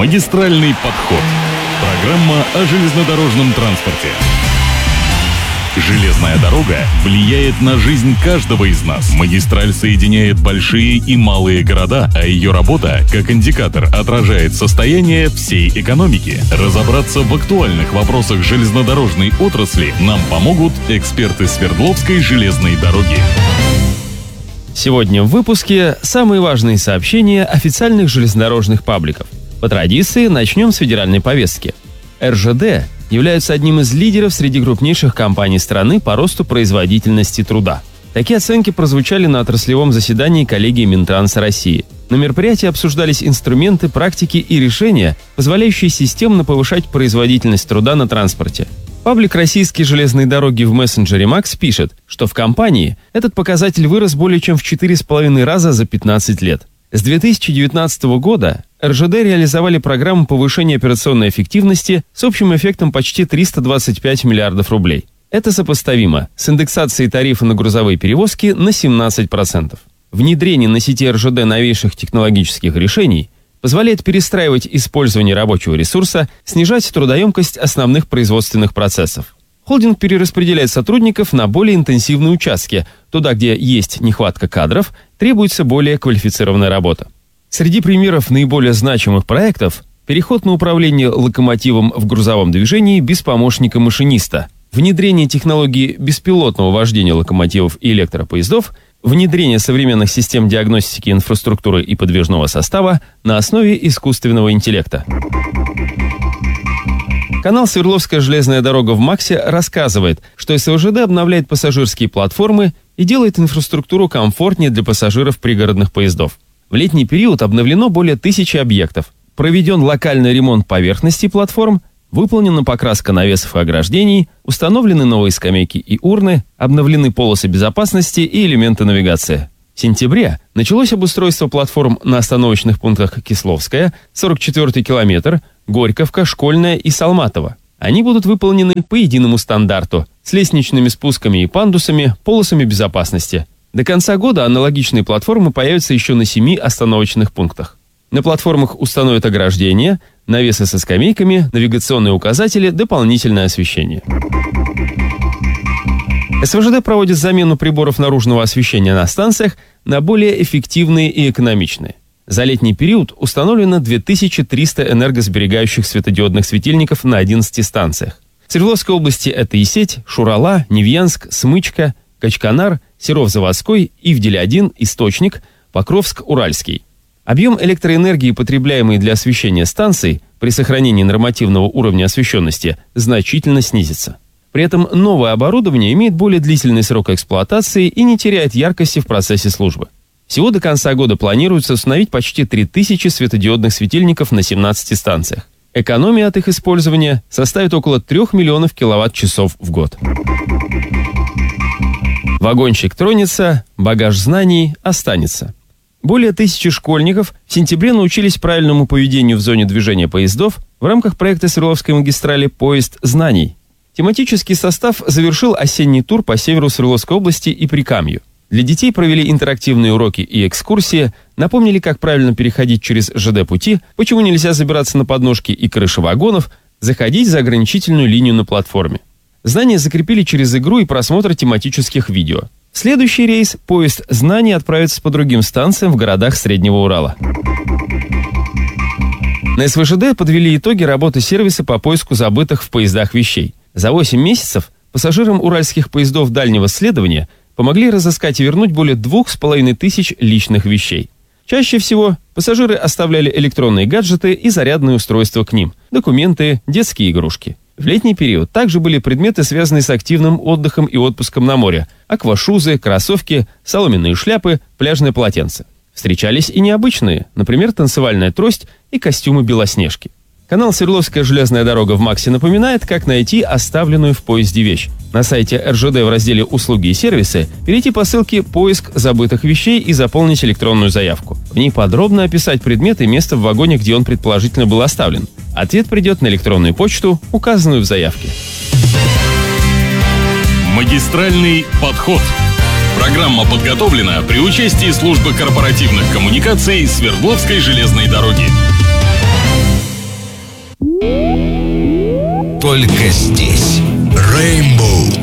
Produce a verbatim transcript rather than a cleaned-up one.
Магистральный подход. Программа о железнодорожном транспорте. Железная дорога влияет на жизнь каждого из нас. Магистраль соединяет большие и малые города, а ее работа, как индикатор, отражает состояние всей экономики. Разобраться в актуальных вопросах железнодорожной отрасли нам помогут эксперты Свердловской железной дороги. Сегодня в выпуске самые важные сообщения официальных железнодорожных пабликов. По традиции начнем с федеральной повестки. эр жэ дэ являются одним из лидеров среди крупнейших компаний страны по росту производительности труда. Такие оценки прозвучали на отраслевом заседании коллегии Минтранса России. На мероприятии обсуждались инструменты, практики и решения, позволяющие системно повышать производительность труда на транспорте. Паблик «Российские железные дороги» в мессенджере Макс пишет, что в компании этот показатель вырос более чем в четыре с половиной раза за пятнадцать лет. С две тысячи девятнадцатого года эр жэ дэ реализовали программу повышения операционной эффективности с общим эффектом почти триста двадцать пять миллиардов рублей. Это сопоставимо с индексацией тарифа на грузовые перевозки на семнадцать процентов. Внедрение на сети эр жэ дэ новейших технологических решений позволяет перестраивать использование рабочего ресурса, снижать трудоемкость основных производственных процессов. Холдинг перераспределяет сотрудников на более интенсивные участки. Туда, где есть нехватка кадров, требуется более квалифицированная работа. Среди примеров наиболее значимых проектов – переход на управление локомотивом в грузовом движении без помощника машиниста, внедрение технологии беспилотного вождения локомотивов и электропоездов, внедрение современных систем диагностики инфраструктуры и подвижного состава на основе искусственного интеллекта. Канал «Свердловская железная дорога» в Максе рассказывает, что эс вэ жэ дэ обновляет пассажирские платформы и делает инфраструктуру комфортнее для пассажиров пригородных поездов. В летний период обновлено более тысячи объектов, проведен локальный ремонт поверхности платформ, выполнена покраска навесов и ограждений, установлены новые скамейки и урны, обновлены полосы безопасности и элементы навигации. В сентябре началось обустройство платформ на остановочных пунктах Кисловская, сорок четвёртый километр, Горьковка, Школьная и Салматова. Они будут выполнены по единому стандарту, с лестничными спусками и пандусами, полосами безопасности. До конца года аналогичные платформы появятся еще на семи остановочных пунктах. На платформах установят ограждения, навесы со скамейками, навигационные указатели, дополнительное освещение. эс вэ жэ дэ проводит замену приборов наружного освещения на станциях на более эффективные и экономичные. За летний период установлено две тысячи триста энергосберегающих светодиодных светильников на одиннадцати станциях. В Свердловской области это Исеть, Шурала, Невьянск, Смычка, Качканар, Серов-Заводской, Ивдель один, Источник, Покровск, Уральский. Объем электроэнергии, потребляемый для освещения станций, при сохранении нормативного уровня освещенности, значительно снизится. При этом новое оборудование имеет более длительный срок эксплуатации и не теряет яркости в процессе службы. Всего до конца года планируется установить почти три тысячи светодиодных светильников на семнадцати станциях. Экономия от их использования составит около трёх миллионов киловатт-часов в год. Вагончик тронется, багаж знаний останется. Более тысячи школьников в сентябре научились правильному поведению в зоне движения поездов в рамках проекта Свердловской магистрали «Поезд знаний». Тематический состав завершил осенний тур по северу Свердловской области и Прикамью. Для детей провели интерактивные уроки и экскурсии, напомнили, как правильно переходить через жэ дэ-пути, почему нельзя забираться на подножки и крыши вагонов, заходить за ограничительную линию на платформе. Знания закрепили через игру и просмотр тематических видео. Следующий рейс «Поезд знаний» отправится по другим станциям в городах Среднего Урала. На эс вэ жэ дэ подвели итоги работы сервиса по поиску забытых в поездах вещей. За восемь месяцев пассажирам уральских поездов дальнего следования помогли разыскать и вернуть более двух с половиной тысяч личных вещей. Чаще всего пассажиры оставляли электронные гаджеты и зарядные устройства к ним, документы, детские игрушки. В летний период также были предметы, связанные с активным отдыхом и отпуском на море: аквашузы, кроссовки, соломенные шляпы, пляжные полотенца. Встречались и необычные, например, танцевальная трость и костюмы Белоснежки. Канал «Свердловская железная дорога» в Максе напоминает, как найти оставленную в поезде вещь. На сайте эр жэ дэ в разделе «Услуги и сервисы» перейти по ссылке «Поиск забытых вещей» и заполнить электронную заявку. В ней подробно описать предмет и место в вагоне, где он предположительно был оставлен. Ответ придет на электронную почту, указанную в заявке. Магистральный подход. Программа подготовлена при участии службы корпоративных коммуникаций Свердловской железной дороги. только здесь. Rainbow